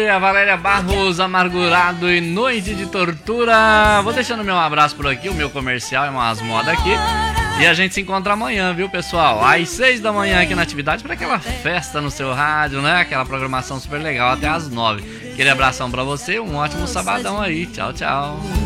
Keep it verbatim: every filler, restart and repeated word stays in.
a Valéria Barros, Amargurado e Noite de Tortura. Vou deixando meu abraço por aqui, o meu comercial é umas modas aqui. E a gente se encontra amanhã, viu, pessoal? Às seis da manhã aqui na atividade para aquela festa no seu rádio, né? Aquela programação super legal até às nove. Aquele abração pra você, um ótimo sabadão aí. Tchau, tchau.